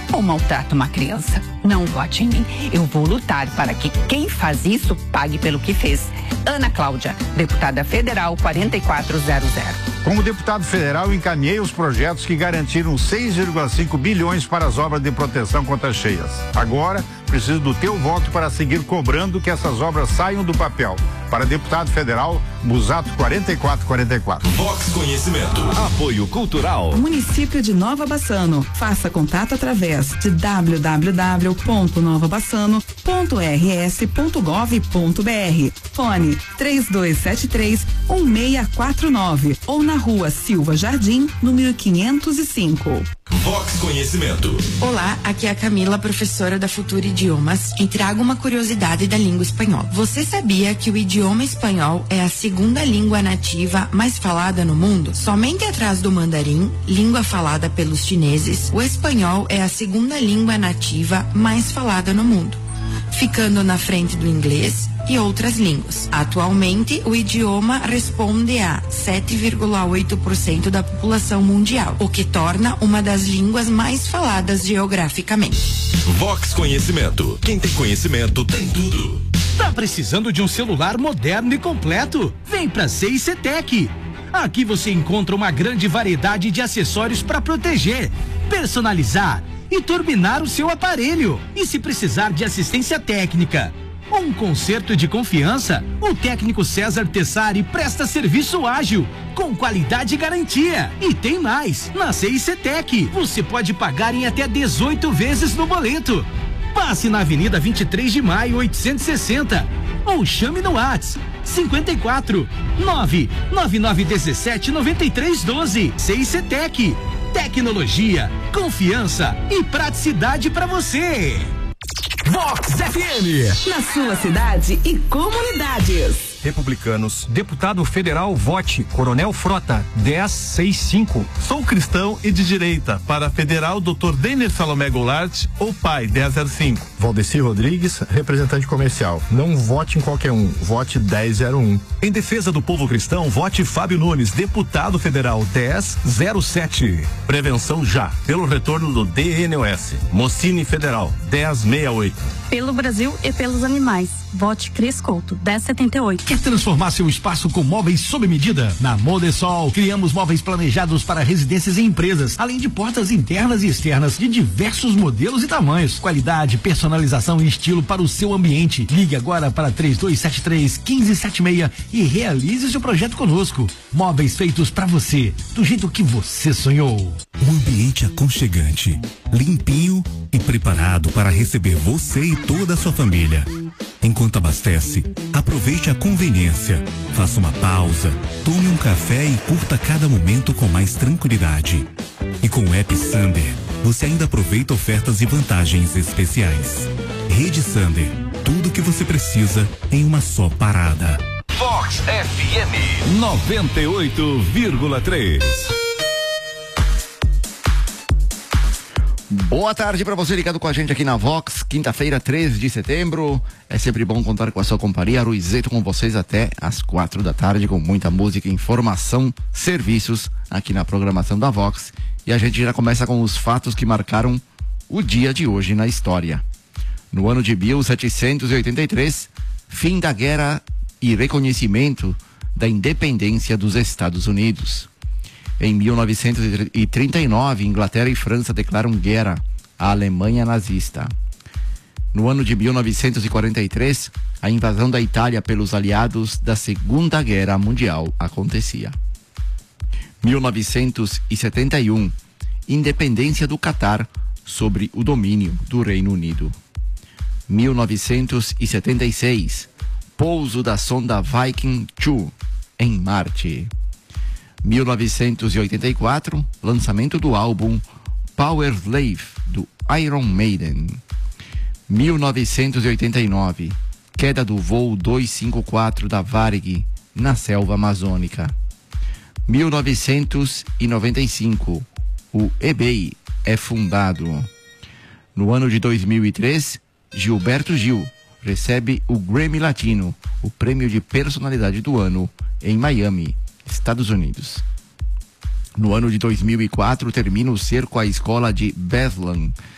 ou maltrata uma criança. Não vote em mim. Eu vou lutar para que quem faz isso pague pelo que fez. Ana Cláudia, deputada federal 4400. Como deputado federal, encaminhei os projetos que garantiram 6,5 bilhões para as obras de proteção contra cheias. Agora, preciso do teu voto para seguir cobrando que essas obras saiam do papel. Para deputado federal, Busato 4444. Vox Conhecimento. Apoio Cultural. Município de Nova Bassano. Faça contato através de www.novabassano.rs.gov.br. Fone 3273-1649 ou na Rua Silva Jardim, número 505. Vox Conhecimento. Olá, aqui é a Camila, professora da Futura Idiomas, e trago uma curiosidade da língua espanhola. Você sabia que o idioma espanhol é a segunda língua nativa mais falada no mundo? Somente atrás do mandarim, língua falada pelos chineses, o espanhol é a segunda língua nativa mais falada no mundo, ficando na frente do inglês e outras línguas. Atualmente, o idioma responde a 7,8% da população mundial, o que torna uma das línguas mais faladas geograficamente. Vox Conhecimento. Quem tem conhecimento tem tudo. Tá precisando de um celular moderno e completo? Vem pra CICTech. Aqui você encontra uma grande variedade de acessórios para proteger, personalizar e turbinar o seu aparelho. E se precisar de assistência técnica, um conserto de confiança, o técnico César Tessari presta serviço ágil, com qualidade e garantia. E tem mais, na CICTech, você pode pagar em até 18 vezes no boleto. Passe na Avenida 23 de Maio, 860, ou chame no WhatsApp 54 99917 9312. CICTech, tecnologia, confiança e praticidade para você. Vox FM. Na sua cidade e comunidades. Republicanos, deputado federal, vote Coronel Frota 1065. Sou cristão e de direita. Para federal, Dr. Denner Salomé Goulart, ou pai 1005. Valdeci Rodrigues, representante comercial. Não vote em qualquer um, vote 1001. Em defesa do povo cristão, vote Fábio Nunes, deputado federal 1007. Prevenção já, pelo retorno do DNOS. Mocine Federal 1068. Pelo Brasil e pelos animais, vote Cris Couto 1078. Quer transformar seu espaço com móveis sob medida? Na Modesol, criamos móveis planejados para residências e empresas, além de portas internas e externas de diversos modelos e tamanhos. Qualidade, personalização e estilo para o seu ambiente. Ligue agora para 3273-1576 e realize seu projeto conosco. Móveis feitos para você, do jeito que você sonhou. Um ambiente aconchegante, limpinho e preparado para receber você e toda a sua família. Enquanto abastece, aproveite a conveniência. Faça uma pausa, tome um café e curta cada momento com mais tranquilidade. E com o app Sander, você ainda aproveita ofertas e vantagens especiais. Rede Sander, tudo o que você precisa em uma só parada. Vox FM 98,3. Boa tarde para você ligado com a gente aqui na Vox, quinta-feira, 13 de setembro. É sempre bom contar com a sua companhia. Ruizeto com vocês até às 4 da tarde, com muita música, informação, serviços aqui na programação da Vox. E a gente já começa com os fatos que marcaram o dia de hoje na história. No ano de 1783, fim da guerra e reconhecimento da independência dos Estados Unidos. Em 1939, Inglaterra e França declaram guerra à Alemanha nazista. No ano de 1943, a invasão da Itália pelos aliados da Segunda Guerra Mundial acontecia. 1971, independência do Catar sobre o domínio do Reino Unido. 1976, pouso da sonda Viking 2 em Marte. 1984, lançamento do álbum Power Slave, do Iron Maiden. 1989, queda do voo 254 da Varig, na selva amazônica. 1995, o eBay é fundado. No ano de 2003, Gilberto Gil recebe o Grammy Latino, o prêmio de personalidade do ano, em Miami, Estados Unidos. No ano de 2004, termina o cerco à escola de Bethlehem,